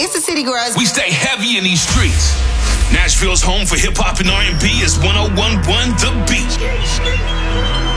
It's the City Girls. We stay heavy in these streets. Nashville's home for hip hop and R&B is 101.1 The Beat.